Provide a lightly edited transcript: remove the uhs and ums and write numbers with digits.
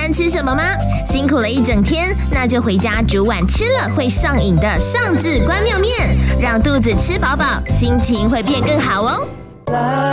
饭吃什么吗？辛苦了一整天，那就回家煮碗吃了会上瘾的上至关庙面，让肚子吃饱饱，心情会变更好哦。